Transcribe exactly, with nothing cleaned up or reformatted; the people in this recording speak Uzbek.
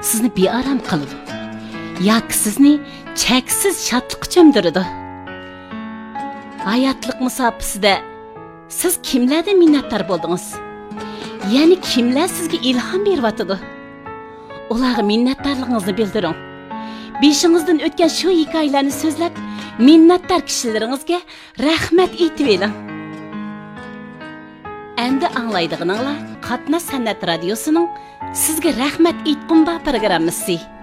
sizni bearam qiladi yoki sizni cheksiz shodlikqa cho'mdiradi. Hayotlik musofasida siz kimlardan minnatdor bo'ldingiz? Ya'ni kimlar sizga ilhom beryotdi? Ularga minnatdorligingizni bildiring. Beshingizdan o'tgan shu hikoyalarni so'zlab, minnatdor kishilaringizga rahmat aytib bering. Endi anglaydiganinglar Qatnash san'at radiosining sizga rahmat aytqumba programmasi.